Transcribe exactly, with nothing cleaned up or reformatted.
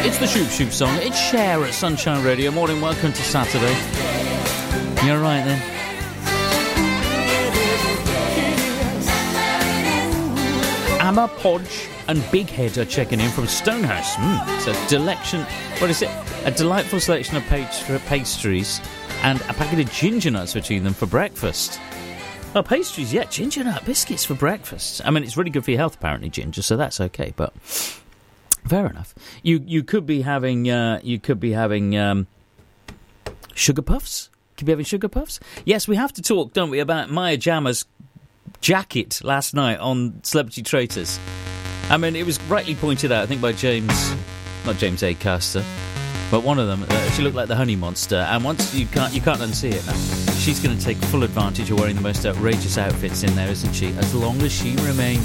It's the Shoop Shoop song. It's Cher at Sunshine Radio. Morning, welcome to Saturday. You're right then. Emma Podge and Big Head are checking in from Stonehouse. Mm, it's a delection. What is it? A delightful selection of pastry, pastries and a packet of ginger nuts between them for breakfast. Oh, pastries, yeah, ginger nut biscuits for breakfast. I mean, it's really good for your health, apparently, ginger, so that's okay. But fair enough. You you could be having uh, you could be having um, sugar puffs. Could be having sugar puffs. Yes, we have to talk, don't we, about Maya Jama's jacket last night on Celebrity Traitors. I mean, it was rightly pointed out, I think, by James, not James Acaster, but one of them. Uh, she looked like the Honey Monster, and once you can't you can't unsee it now. She's going to take full advantage of wearing the most outrageous outfits in there, isn't she? As long as she remains